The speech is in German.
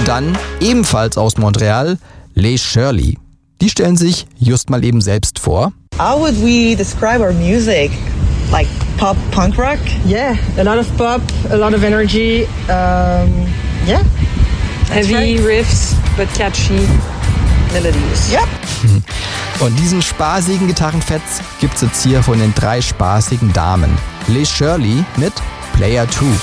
dann ebenfalls aus Montreal Les Shirley. Die stellen sich just mal eben selbst vor. How would we describe our music? Like pop, punk rock? Yeah, a lot of pop, a lot of energy. Yeah. Heavy riffs, but catchy melodies. Yep. Und diesen spaßigen Gitarrenfetz gibt's jetzt hier von den 3 spaßigen Damen. Les Shirley mit Player 2.